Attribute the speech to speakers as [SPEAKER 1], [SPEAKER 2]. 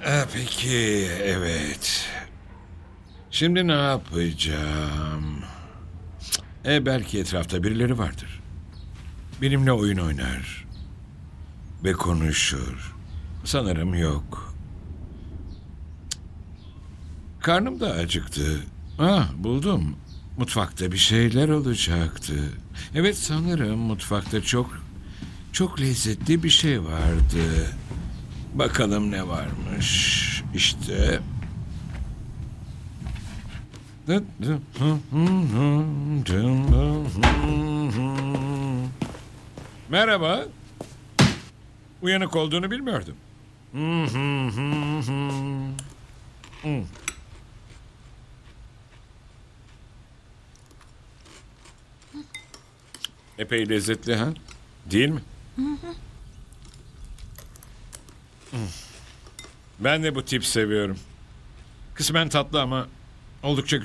[SPEAKER 1] Peki, evet. Şimdi ne yapacağım? Belki etrafta birileri vardır. Benimle oyun oynar ve konuşur. Sanırım yok. Karnım da acıktı. Buldum. Mutfakta bir şeyler olacaktı. Evet, sanırım mutfakta çok lezzetli bir şey vardı. Bakalım ne varmış. İşte. Merhaba. Uyanık olduğunu bilmiyordum. Epey lezzetli, ha? Değil mi? Ben de bu tip seviyorum. Kısmen tatlı ama oldukça